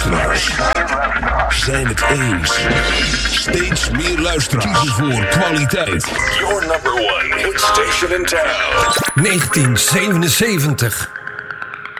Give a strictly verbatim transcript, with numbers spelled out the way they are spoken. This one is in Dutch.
luisteraars zijn het eens. Steeds meer luisteraars voor kwaliteit. Your number one hit station in town. negentien zevenenzeventig.